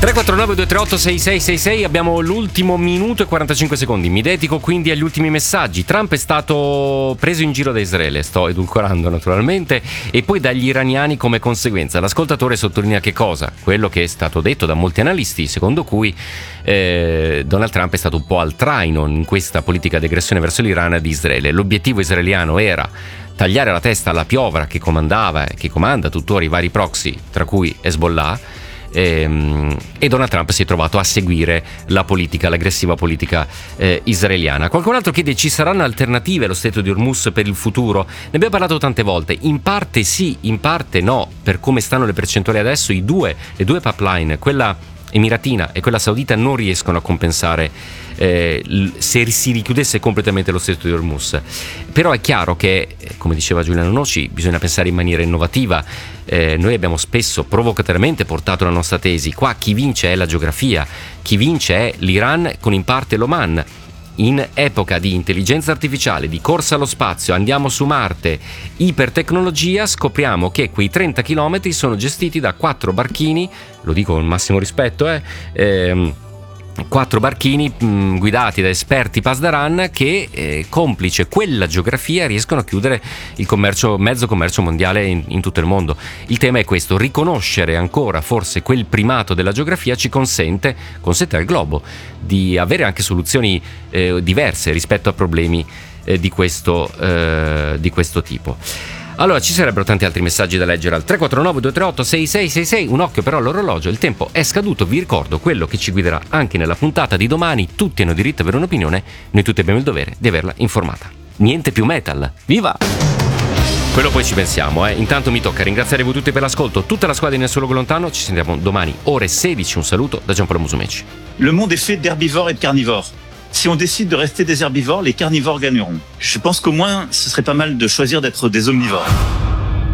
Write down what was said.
349-238-6666, abbiamo l'ultimo minuto e 45 secondi. Mi dedico quindi agli ultimi messaggi. Trump è stato preso in giro da Israele, sto edulcorando naturalmente, e poi dagli iraniani come conseguenza. L'ascoltatore sottolinea che cosa? Quello che è stato detto da molti analisti, secondo cui Donald Trump è stato un po' al traino in questa politica di aggressione verso l'Iran di Israele. L'obiettivo israeliano era tagliare la testa alla piovra che comandava e che comanda tuttora i vari proxy, tra cui Hezbollah. E Donald Trump si è trovato a seguire l'aggressiva politica israeliana. Qualcun altro chiede: ci saranno alternative allo stretto di Hormuz per il futuro? Ne abbiamo parlato tante volte, in parte sì, in parte no. Per come stanno le percentuali adesso, le due pipeline, quella emiratina e quella saudita, non riescono a compensare se si richiudesse completamente lo stretto di Hormuz. Però è chiaro che, come diceva Giuliano Noci, bisogna pensare in maniera innovativa. Noi abbiamo spesso provocatoriamente portato la nostra tesi: qua chi vince è la geografia, chi vince è l'Iran con in parte l'Oman. In epoca di intelligenza artificiale, di corsa allo spazio, andiamo su Marte, ipertecnologia, scopriamo che quei 30 km sono gestiti da 4 barchini, lo dico con il massimo rispetto, 4 barchini guidati da esperti pasdaran che, complice quella geografia, riescono a chiudere il mezzo commercio mondiale in tutto il mondo. Il tema è questo: riconoscere ancora forse quel primato della geografia ci consente al globo di avere anche soluzioni diverse rispetto a problemi di questo tipo. Allora, ci sarebbero tanti altri messaggi da leggere al 349-238-6666. Un occhio però all'orologio, il tempo è scaduto. Vi ricordo quello che ci guiderà anche nella puntata di domani. Tutti hanno diritto ad avere un'opinione, noi tutti abbiamo il dovere di averla informata. Niente più metal, viva! Quello poi ci pensiamo, Intanto mi tocca ringraziare voi tutti per l'ascolto, tutta la squadra di Nessun Luogo Lontano. Ci sentiamo domani ore 16. Un saluto da Giampaolo Musumeci. Le monde est fait d'herbivores et de carnivores. Si on décide de rester des herbivores, les carnivores gagneront. Je pense qu'au moins, ce serait pas mal de choisir d'être des omnivores.